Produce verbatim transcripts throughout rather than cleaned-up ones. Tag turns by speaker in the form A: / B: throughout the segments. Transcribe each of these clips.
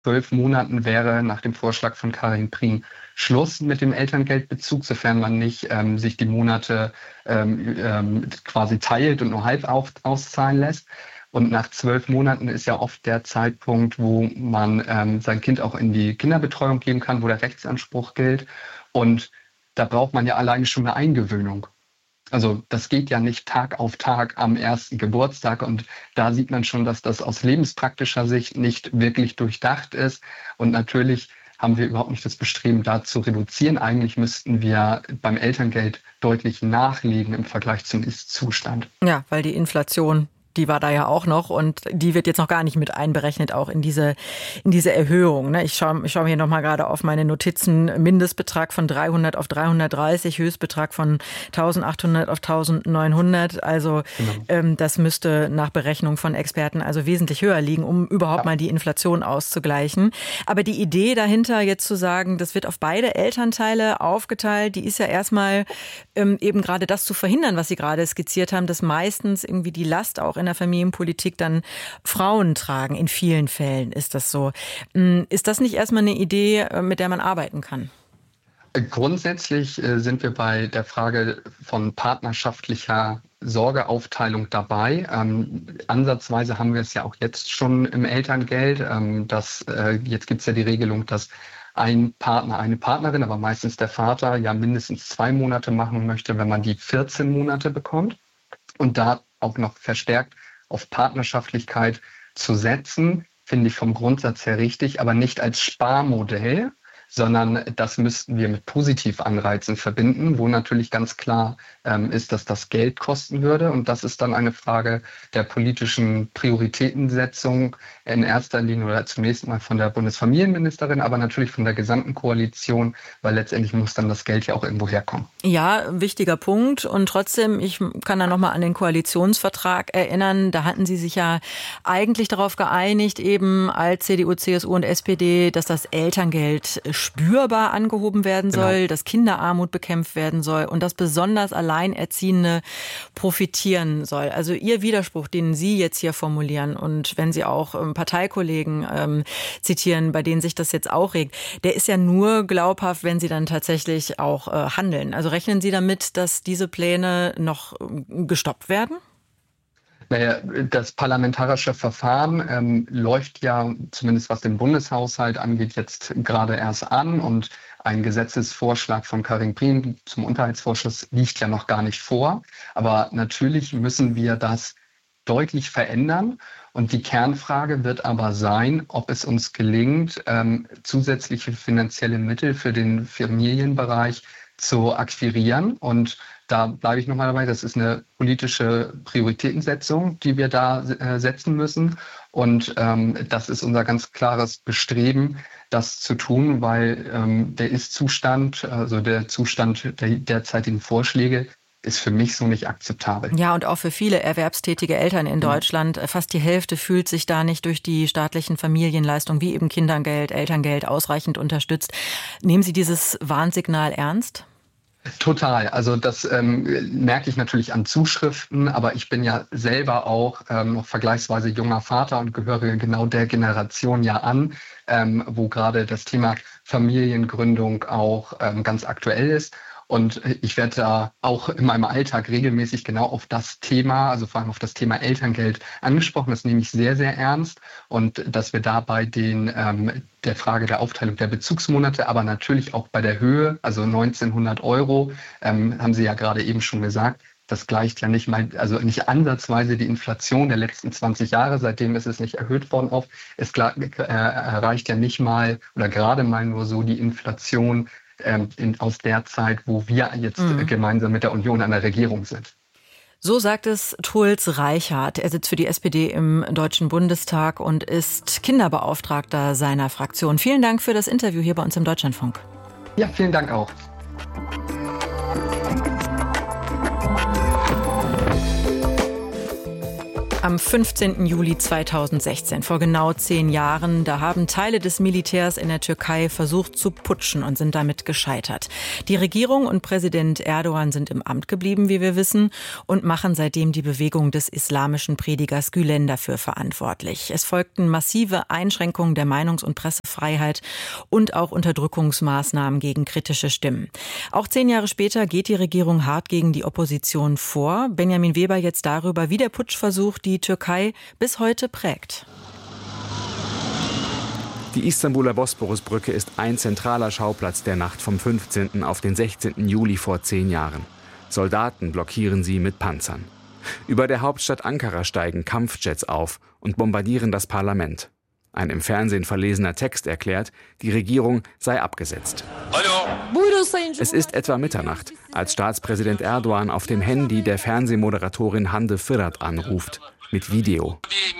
A: zwölf Monaten wäre nach dem Vorschlag von Karin Prien Schluss mit dem Elterngeldbezug, sofern man nicht ähm, sich die Monate ähm, ähm, quasi teilt und nur halb auf, auszahlen lässt. Und nach zwölf Monaten ist ja oft der Zeitpunkt, wo man ähm, sein Kind auch in die Kinderbetreuung geben kann, wo der Rechtsanspruch gilt. Und da braucht man ja alleine schon eine Eingewöhnung. Also das geht ja nicht Tag auf Tag am ersten Geburtstag. Und da sieht man schon, dass das aus lebenspraktischer Sicht nicht wirklich durchdacht ist. Und natürlich haben wir überhaupt nicht das Bestreben, da zu reduzieren. Eigentlich müssten wir beim Elterngeld deutlich nachlegen im Vergleich zum Ist-Zustand.
B: Ja, weil die Inflation, die war da ja auch noch und die wird jetzt noch gar nicht mit einberechnet, auch in diese, in diese Erhöhung. Ich schaue ich schaue hier nochmal gerade auf meine Notizen. Mindestbetrag von dreihundert auf dreihundertdreißig, Höchstbetrag von eintausendachthundert auf eintausendneunhundert. Also genau. ähm, das müsste nach Berechnung von Experten also wesentlich höher liegen, um überhaupt ja. mal die Inflation auszugleichen. Aber die Idee dahinter jetzt zu sagen, das wird auf beide Elternteile aufgeteilt, die ist ja erstmal ähm, eben gerade das zu verhindern, was Sie gerade skizziert haben, dass meistens irgendwie die Last auch in der Familienpolitik dann Frauen tragen. In vielen Fällen ist das so. Ist das nicht erstmal eine Idee, mit der man arbeiten kann?
A: Grundsätzlich sind wir bei der Frage von partnerschaftlicher Sorgeaufteilung dabei. Ähm, ansatzweise haben wir es ja auch jetzt schon im Elterngeld. Ähm, das, äh, jetzt gibt es ja die Regelung, dass ein Partner, eine Partnerin, aber meistens der Vater, ja mindestens zwei Monate machen möchte, wenn man die vierzehn Monate bekommt. Und da auch noch verstärkt auf Partnerschaftlichkeit zu setzen, finde ich vom Grundsatz her richtig, aber nicht als Sparmodell, sondern das müssten wir mit Positivanreizen verbinden, wo natürlich ganz klar ähm, ist, dass das Geld kosten würde. Und das ist dann eine Frage der politischen Prioritätensetzung in erster Linie oder zunächst mal von der Bundesfamilienministerin, aber natürlich von der gesamten Koalition, weil letztendlich muss dann das Geld ja auch irgendwo herkommen.
B: Ja, wichtiger Punkt. Und trotzdem, ich kann da nochmal an den Koalitionsvertrag erinnern, da hatten Sie sich ja eigentlich darauf geeinigt, eben als C D U, C S U und S P D, dass das Elterngeld spürbar angehoben werden soll, genau. dass Kinderarmut bekämpft werden soll und dass besonders Alleinerziehende profitieren soll. Also Ihr Widerspruch, den Sie jetzt hier formulieren und wenn Sie auch ähm, Parteikollegen ähm, zitieren, bei denen sich das jetzt auch regt, der ist ja nur glaubhaft, wenn Sie dann tatsächlich auch äh, handeln. Also rechnen Sie damit, dass diese Pläne noch ähm, gestoppt werden?
A: Naja, das parlamentarische Verfahren ähm, läuft ja, zumindest was den Bundeshaushalt angeht, jetzt gerade erst an. Und ein Gesetzesvorschlag von Karin Prien zum Unterhaltsvorschuss liegt ja noch gar nicht vor. Aber natürlich müssen wir das deutlich verändern. Und die Kernfrage wird aber sein, ob es uns gelingt, ähm, zusätzliche finanzielle Mittel für den Familienbereich zu akquirieren. Und da bleibe ich nochmal dabei, das ist eine politische Prioritätensetzung, die wir da äh, setzen müssen. Und ähm, das ist unser ganz klares Bestreben, das zu tun, weil ähm, der Ist-Zustand, also der Zustand der derzeitigen Vorschläge, ist für mich so nicht akzeptabel.
B: Ja, und auch für viele erwerbstätige Eltern in Deutschland. Fast die Hälfte fühlt sich da nicht durch die staatlichen Familienleistungen wie eben Kindergeld, Elterngeld ausreichend unterstützt. Nehmen Sie dieses Warnsignal ernst?
A: Total. Also das ähm, merke ich natürlich an Zuschriften, aber ich bin ja selber auch ähm, noch vergleichsweise junger Vater und gehöre genau der Generation ja an, ähm, wo gerade das Thema Familiengründung auch ähm, ganz aktuell ist. Und ich werde da auch in meinem Alltag regelmäßig genau auf das Thema, also vor allem auf das Thema Elterngeld angesprochen. Das nehme ich sehr, sehr ernst. Und dass wir da bei den, ähm, der Frage der Aufteilung der Bezugsmonate, aber natürlich auch bei der Höhe, also neunzehnhundert Euro, ähm, haben Sie ja gerade eben schon gesagt, das gleicht ja nicht mal, also nicht ansatzweise die Inflation der letzten zwanzig Jahre, seitdem ist es nicht erhöht worden auf. Es äh, erreicht ja nicht mal oder gerade mal nur so die Inflation In, aus der Zeit, wo wir jetzt mhm. gemeinsam mit der Union an der Regierung sind.
B: So sagt es Truls Reichert. Er sitzt für die S P D im Deutschen Bundestag und ist Kinderbeauftragter seiner Fraktion. Vielen Dank für das Interview hier bei uns im Deutschlandfunk.
A: Ja, vielen Dank auch.
B: Am fünfzehnten Juli zweitausendsechzehn, vor genau zehn Jahren, da haben Teile des Militärs in der Türkei versucht zu putschen und sind damit gescheitert. Die Regierung und Präsident Erdogan sind im Amt geblieben, wie wir wissen, und machen seitdem die Bewegung des islamischen Predigers Gülen dafür verantwortlich. Es folgten massive Einschränkungen der Meinungs- und Pressefreiheit und auch Unterdrückungsmaßnahmen gegen kritische Stimmen. Auch zehn Jahre später geht die Regierung hart gegen die Opposition vor. Benjamin Weber jetzt darüber, wie der Putschversuch die Türkei bis heute prägt.
C: Die Istanbuler Bosporusbrücke ist ein zentraler Schauplatz der Nacht vom fünfzehnten auf den sechzehnten Juli vor zehn Jahren. Soldaten blockieren sie mit Panzern. Über der Hauptstadt Ankara steigen Kampfjets auf und bombardieren das Parlament. Ein im Fernsehen verlesener Text erklärt, die Regierung sei abgesetzt. Hallo. Es ist etwa Mitternacht, als Staatspräsident Erdogan auf dem Handy der Fernsehmoderatorin Hande Fırat anruft, mit Video.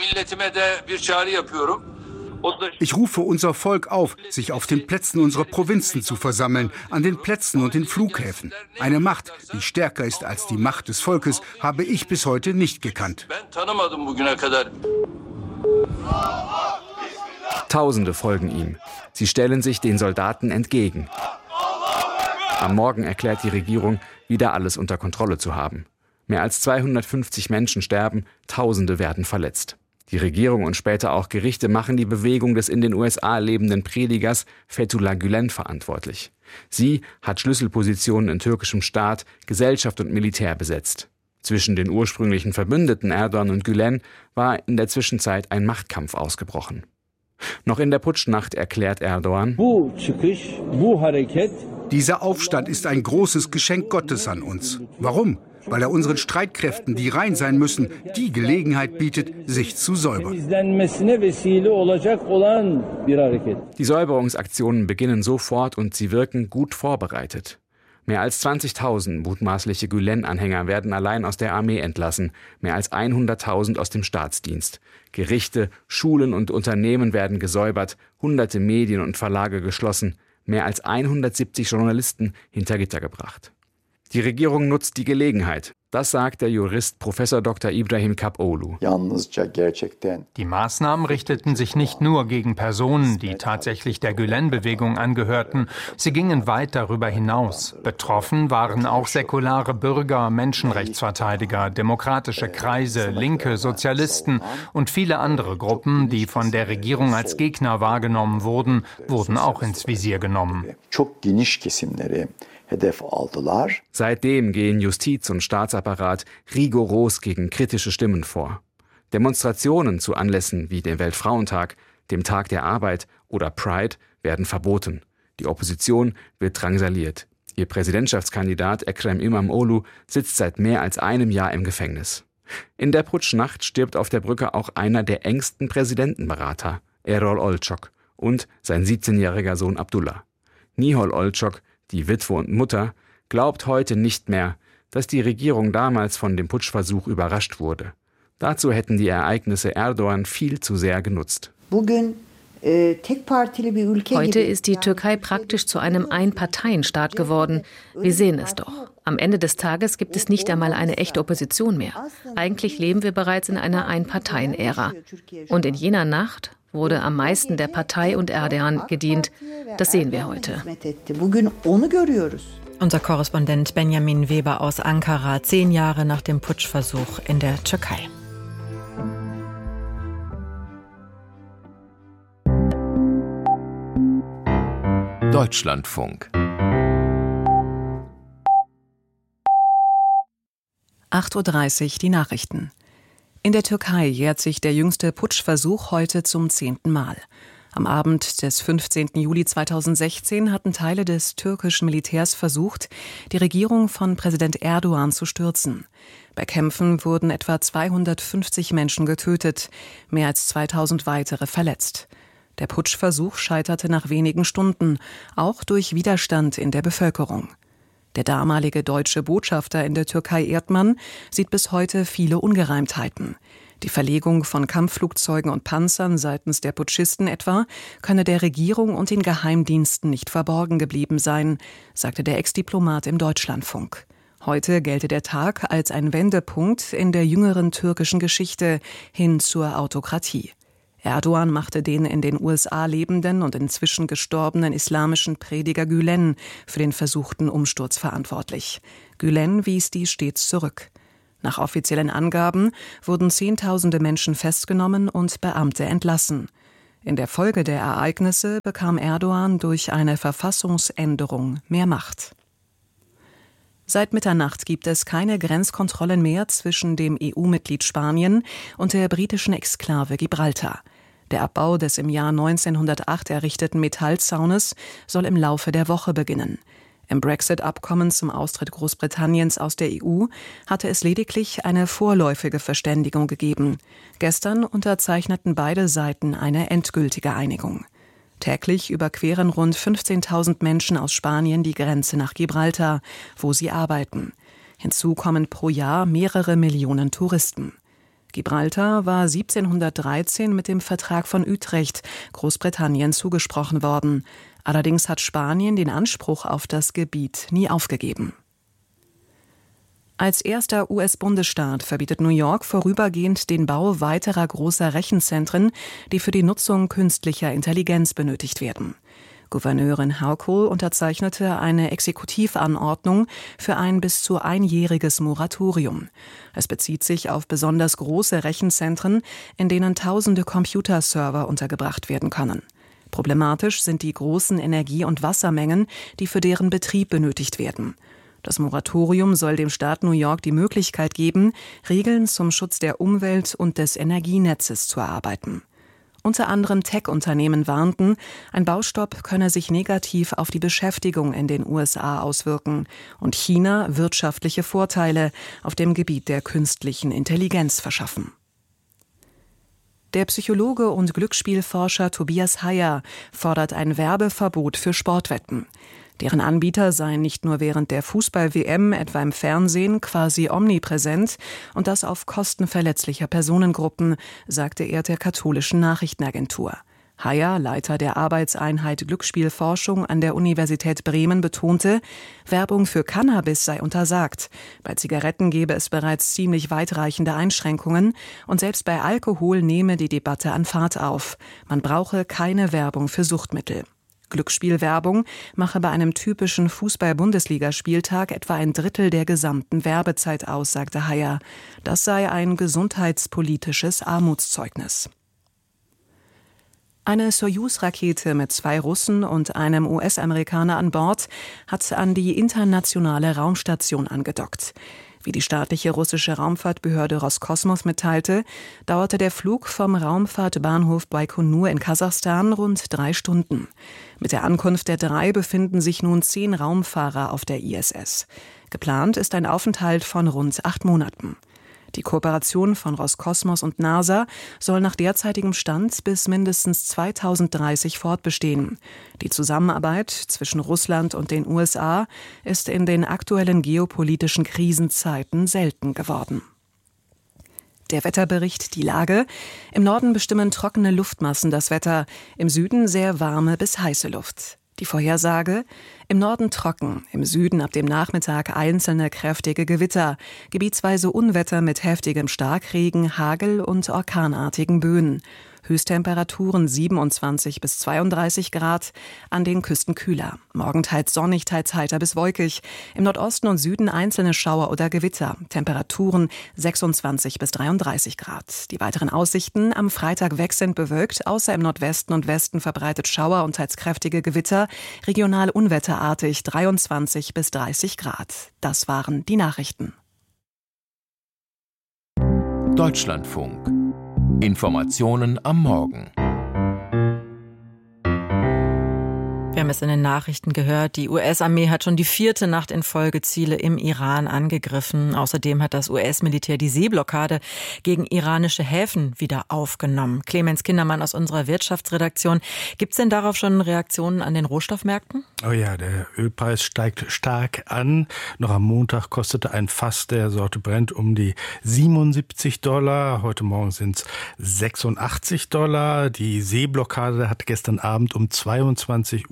D: Ich rufe unser Volk auf, sich auf den Plätzen unserer Provinzen zu versammeln, an den Plätzen und den Flughäfen. Eine Macht, die stärker ist als die Macht des Volkes, habe ich bis heute nicht gekannt.
C: Tausende folgen ihm. Sie stellen sich den Soldaten entgegen. Am Morgen erklärt die Regierung, wieder alles unter Kontrolle zu haben. Mehr als zweihundertfünfzig Menschen sterben, Tausende werden verletzt. Die Regierung und später auch Gerichte machen die Bewegung des in den U S A lebenden Predigers Fethullah Gülen verantwortlich. Sie hat Schlüsselpositionen in türkischem Staat, Gesellschaft und Militär besetzt. Zwischen den ursprünglichen Verbündeten Erdogan und Gülen war in der Zwischenzeit ein Machtkampf ausgebrochen. Noch in der Putschnacht erklärt Erdogan:
D: Dieser Aufstand ist ein großes Geschenk Gottes an uns. Warum? Weil er unseren Streitkräften, die rein sein müssen, die Gelegenheit bietet, sich zu säubern.
C: Die Säuberungsaktionen beginnen sofort und sie wirken gut vorbereitet. Mehr als zwanzigtausend mutmaßliche Gülen-Anhänger werden allein aus der Armee entlassen, mehr als hunderttausend aus dem Staatsdienst. Gerichte, Schulen und Unternehmen werden gesäubert, hunderte Medien und Verlage geschlossen, mehr als hundertsiebzig Journalisten hinter Gitter gebracht. Die Regierung nutzt die Gelegenheit. Das sagt der Jurist Professor Doktor Ibrahim Kapoğlu.
E: Die Maßnahmen richteten sich nicht nur gegen Personen, die tatsächlich der Gülen-Bewegung angehörten. Sie gingen weit darüber hinaus. Betroffen waren auch säkulare Bürger, Menschenrechtsverteidiger, demokratische Kreise, Linke, Sozialisten und viele andere Gruppen, die von der Regierung als Gegner wahrgenommen wurden, wurden auch ins Visier genommen.
C: Seitdem gehen Justiz und Staatsapparat rigoros gegen kritische Stimmen vor. Demonstrationen zu Anlässen wie dem Weltfrauentag, dem Tag der Arbeit oder Pride werden verboten. Die Opposition wird drangsaliert. Ihr Präsidentschaftskandidat Ekrem İmamoğlu sitzt seit mehr als einem Jahr im Gefängnis. In der Putschnacht stirbt auf der Brücke auch einer der engsten Präsidentenberater, Erol Olçok, und sein siebzehnjähriger Sohn Abdullah. Nihol Olçok, die Witwe und Mutter, glaubt heute nicht mehr, dass die Regierung damals von dem Putschversuch überrascht wurde. Dazu hätten die Ereignisse Erdogan viel zu sehr genutzt.
F: Heute ist die Türkei praktisch zu einem Einparteienstaat geworden. Wir sehen es doch. Am Ende des Tages gibt es nicht einmal eine echte Opposition mehr. Eigentlich leben wir bereits in einer Einparteien-Ära. Und in jener Nacht wurde am meisten der Partei und Erdogan gedient. Das sehen wir heute.
B: Unser Korrespondent Benjamin Weber aus Ankara, zehn Jahre nach dem Putschversuch in der Türkei.
G: Deutschlandfunk.
H: acht Uhr dreißig, die Nachrichten. In der Türkei jährt sich der jüngste Putschversuch heute zum zehnten Mal. Am Abend des fünfzehnten Juli zweitausendsechzehn hatten Teile des türkischen Militärs versucht, die Regierung von Präsident Erdogan zu stürzen. Bei Kämpfen wurden etwa zweihundertfünfzig Menschen getötet, mehr als zweitausend weitere verletzt. Der Putschversuch scheiterte nach wenigen Stunden, auch durch Widerstand in der Bevölkerung. Der damalige deutsche Botschafter in der Türkei Erdmann sieht bis heute viele Ungereimtheiten. Die Verlegung von Kampfflugzeugen und Panzern seitens der Putschisten etwa könne der Regierung und den Geheimdiensten nicht verborgen geblieben sein, sagte der Ex-Diplomat im Deutschlandfunk. Heute gelte der Tag als ein Wendepunkt in der jüngeren türkischen Geschichte hin zur Autokratie. Erdogan machte den in den U S A lebenden und inzwischen gestorbenen islamischen Prediger Gülen für den versuchten Umsturz verantwortlich. Gülen wies dies stets zurück. Nach offiziellen Angaben wurden Zehntausende Menschen festgenommen und Beamte entlassen. In der Folge der Ereignisse bekam Erdogan durch eine Verfassungsänderung mehr Macht. Seit Mitternacht gibt es keine Grenzkontrollen mehr zwischen dem E U-Mitglied Spanien und der britischen Exklave Gibraltar. Der Abbau des im Jahr neunzehnhundertacht errichteten Metallzaunes soll im Laufe der Woche beginnen. Im Brexit-Abkommen zum Austritt Großbritanniens aus der E U hatte es lediglich eine vorläufige Verständigung gegeben. Gestern unterzeichneten beide Seiten eine endgültige Einigung. Täglich überqueren rund fünfzehntausend Menschen aus Spanien die Grenze nach Gibraltar, wo sie arbeiten. Hinzu kommen pro Jahr mehrere Millionen Touristen. Gibraltar war siebzehnhundertdreizehn mit dem Vertrag von Utrecht Großbritannien zugesprochen worden. Allerdings hat Spanien den Anspruch auf das Gebiet nie aufgegeben. Als erster U S-Bundesstaat verbietet New York vorübergehend den Bau weiterer großer Rechenzentren, die für die Nutzung künstlicher Intelligenz benötigt werden. Gouverneurin Hochul unterzeichnete eine Exekutivanordnung für ein bis zu einjähriges Moratorium. Es bezieht sich auf besonders große Rechenzentren, in denen tausende Computerserver untergebracht werden können. Problematisch sind die großen Energie- und Wassermengen, die für deren Betrieb benötigt werden. Das Moratorium soll dem Staat New York die Möglichkeit geben, Regeln zum Schutz der Umwelt und des Energienetzes zu erarbeiten. Unter anderem Tech-Unternehmen warnten, ein Baustopp könne sich negativ auf die Beschäftigung in den U S A auswirken und China wirtschaftliche Vorteile auf dem Gebiet der künstlichen Intelligenz verschaffen. Der Psychologe und Glücksspielforscher Tobias Heyer fordert ein Werbeverbot für Sportwetten. Deren Anbieter seien nicht nur während der Fußball-W M etwa im Fernsehen quasi omnipräsent und das auf Kosten verletzlicher Personengruppen, sagte er der katholischen Nachrichtenagentur. Heyer, Leiter der Arbeitseinheit Glücksspielforschung an der Universität Bremen, betonte, Werbung für Cannabis sei untersagt. Bei Zigaretten gebe es bereits ziemlich weitreichende Einschränkungen und selbst bei Alkohol nehme die Debatte an Fahrt auf. Man brauche keine Werbung für Suchtmittel. Glücksspielwerbung mache bei einem typischen Fußball-Bundesligaspieltag etwa ein Drittel der gesamten Werbezeit aus, sagte Heyer. Das sei ein gesundheitspolitisches Armutszeugnis. Eine Sojus-Rakete mit zwei Russen und einem U S-Amerikaner an Bord hat an die internationale Raumstation angedockt. Wie die staatliche russische Raumfahrtbehörde Roskosmos mitteilte, dauerte der Flug vom Raumfahrtbahnhof Baikonur in Kasachstan rund drei Stunden. Mit der Ankunft der drei befinden sich nun zehn Raumfahrer auf der I S S. Geplant ist ein Aufenthalt von rund acht Monaten. Die Kooperation von Roskosmos und NASA soll nach derzeitigem Stand bis mindestens zweitausenddreißig fortbestehen. Die Zusammenarbeit zwischen Russland und den U S A ist in den aktuellen geopolitischen Krisenzeiten selten geworden. Der Wetterbericht, die Lage. Im Norden bestimmen trockene Luftmassen das Wetter, im Süden sehr warme bis heiße Luft. Die Vorhersage: im Norden trocken, im Süden ab dem Nachmittag einzelne kräftige Gewitter, gebietsweise Unwetter mit heftigem Starkregen, Hagel und orkanartigen Böen. Höchsttemperaturen siebenundzwanzig bis zweiunddreißig Grad, an den Küsten kühler. Morgen teils sonnig, teils heiter bis wolkig. Im Nordosten und Süden einzelne Schauer oder Gewitter. Temperaturen sechsundzwanzig bis dreiunddreißig Grad. Die weiteren Aussichten: am Freitag wechselnd bewölkt, außer im Nordwesten und Westen verbreitet Schauer und teils kräftige Gewitter. Regional unwetterartig dreiundzwanzig bis dreißig Grad. Das waren die Nachrichten.
G: Deutschlandfunk. Informationen am Morgen.
B: Wir haben es in den Nachrichten gehört, die U S-Armee hat schon die vierte Nacht in Folge Ziele im Iran angegriffen. Außerdem hat das U S-Militär die Seeblockade gegen iranische Häfen wieder aufgenommen. Clemens Kindermann aus unserer Wirtschaftsredaktion. Gibt es denn darauf schon Reaktionen an den Rohstoffmärkten?
I: Oh ja, der Ölpreis steigt stark an. Noch am Montag kostete ein Fass der Sorte Brent um die siebenundsiebzig Dollar. Heute Morgen sind es sechsundachtzig Dollar. Die Seeblockade hat gestern Abend um zweiundzwanzig Uhr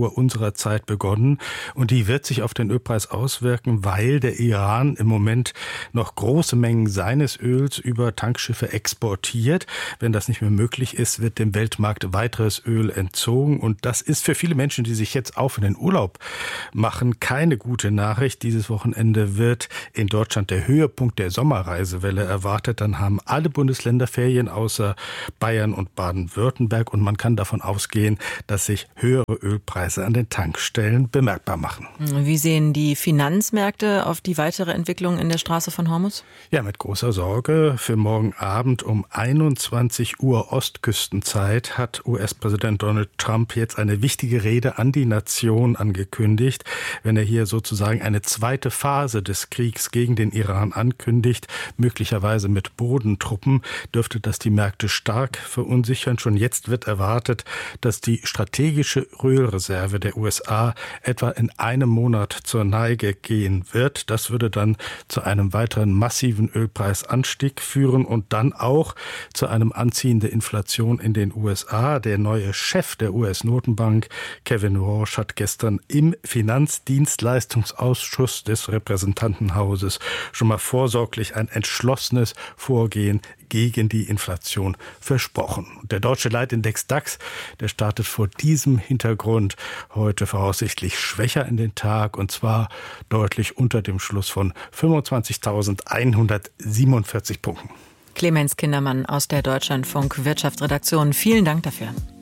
I: Uhr unserer Zeit begonnen. Und die wird sich auf den Ölpreis auswirken, weil der Iran im Moment noch große Mengen seines Öls über Tankschiffe exportiert. Wenn das nicht mehr möglich ist, wird dem Weltmarkt weiteres Öl entzogen. Und das ist für viele Menschen, die sich jetzt auf in den Urlaub machen, keine gute Nachricht. Dieses Wochenende wird in Deutschland der Höhepunkt der Sommerreisewelle erwartet. Dann haben alle Bundesländer Ferien außer Bayern und Baden-Württemberg. Und man kann davon ausgehen, dass sich höhere Ölpreise an den Tankstellen bemerkbar machen.
B: Wie sehen die Finanzmärkte auf die weitere Entwicklung in der Straße von Hormuz?
I: Ja, mit großer Sorge. Für morgen Abend um einundzwanzig Uhr Ostküstenzeit hat U S-Präsident Donald Trump jetzt eine wichtige Rede an die Nation angekündigt. Wenn er hier sozusagen eine zweite Phase des Kriegs gegen den Iran ankündigt, möglicherweise mit Bodentruppen, dürfte das die Märkte stark verunsichern. Schon jetzt wird erwartet, dass die strategische Ölreserve der U S A etwa in einem Monat zur Neige gehen wird. Das würde dann zu einem weiteren massiven Ölpreisanstieg führen und dann auch zu einem Anziehen der Inflation in den U S A. Der neue Chef der U S-Notenbank, Kevin Warsh, hat gestern im Finanzdienstleistungsausschuss des Repräsentantenhauses schon mal vorsorglich ein entschlossenes Vorgehen gegen die Inflation versprochen. Der deutsche Leitindex DAX, der startet vor diesem Hintergrund heute voraussichtlich schwächer in den Tag, und zwar deutlich unter dem Schluss von fünfundzwanzigtausendeinhundertsiebenundvierzig Punkten.
B: Clemens Kindermann aus der Deutschlandfunk Wirtschaftsredaktion, vielen Dank dafür.